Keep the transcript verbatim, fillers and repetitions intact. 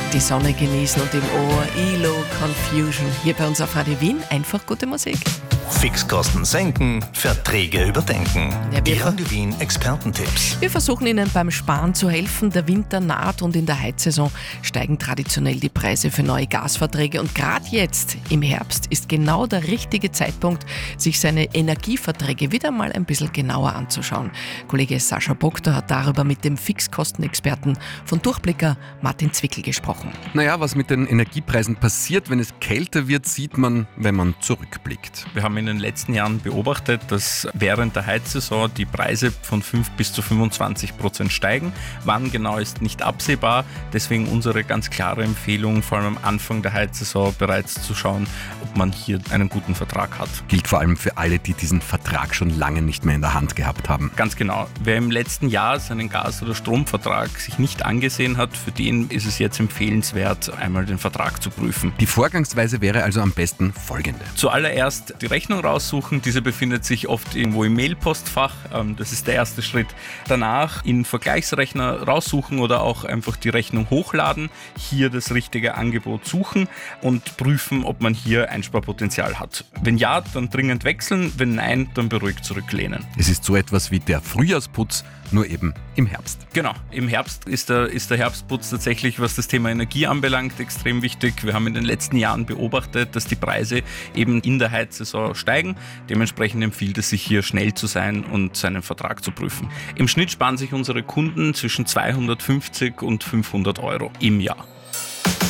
Die Sonne genießen und im Ohr E L O Confusion. Hier bei uns auf Radio Wien einfach gute Musik. Fixkosten senken, Verträge überdenken. Ja, Die wir- Radio Wien Expertentipps. Wir versuchen Ihnen beim Sparen zu helfen. Der Winter naht und in der Heizsaison steigen traditionell die Preise für neue Gasverträge. Und gerade jetzt im Herbst ist genau der richtige Zeitpunkt, sich seine Energieverträge wieder mal ein bisschen genauer anzuschauen. Kollege Sascha Bogda hat darüber mit dem Fixkostenexperten von Durchblicker Martin Zwickel gesprochen. Naja, was mit den Energiepreisen passiert, wenn es kälter wird, sieht man, wenn man zurückblickt. Wir haben in den letzten Jahren beobachtet, dass während der Heizsaison die Preise von fünf bis zu fünfundzwanzig Prozent steigen. Wann genau ist nicht absehbar. Deswegen unsere ganz klare Empfehlung, vor allem am Anfang der Heizsaison bereits zu schauen, ob man hier einen guten Vertrag hat. Gilt vor allem für alle, die diesen Vertrag schon lange nicht mehr in der Hand gehabt haben. Ganz genau. Wer im letzten Jahr seinen Gas- oder Stromvertrag sich nicht angesehen hat, für den ist es jetzt empfehlenswert, einmal den Vertrag zu prüfen. Die Vorgangsweise wäre also am besten folgende. Zuallererst die Rechnung raussuchen. Diese befindet sich oft irgendwo im Mailpostfach. Ähm, Das ist der erste Schritt. Danach in Vergleichsrechner raussuchen oder auch einfach die Rechnung hochladen. Hier das richtige Angebot suchen und prüfen, ob man hier Einsparpotenzial hat. Wenn ja, dann dringend wechseln. Wenn nein, dann beruhigt zurücklehnen. Es ist so etwas wie der Frühjahrsputz, nur eben im Herbst. Genau, im Herbst ist der, ist der Herbstputz tatsächlich, was das Thema Energie anbelangt, extrem wichtig. Wir haben in den letzten Jahren beobachtet, dass die Preise eben in der Heizsaison steigen. Dementsprechend empfiehlt es sich hier schnell zu sein und seinen Vertrag zu prüfen. Im Schnitt sparen sich unsere Kunden zwischen zweihundertfünfzig und fünfhundert Euro im Jahr.